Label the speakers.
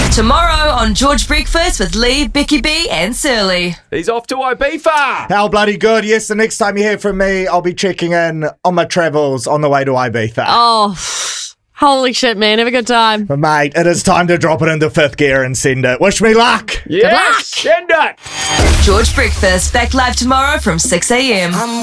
Speaker 1: Tomorrow on George Breakfast with Lee, Becky B and Surly.
Speaker 2: He's off to Ibiza.
Speaker 3: How bloody good. Yes, the next time you hear from me, I'll be checking in on my travels on the way to Ibiza.
Speaker 4: Oh, holy shit, man. Have a good time.
Speaker 3: But mate, it is time to drop it into fifth gear and send it. Wish me luck.
Speaker 2: Yes, send it.
Speaker 1: George Breakfast back live tomorrow from 6 a.m.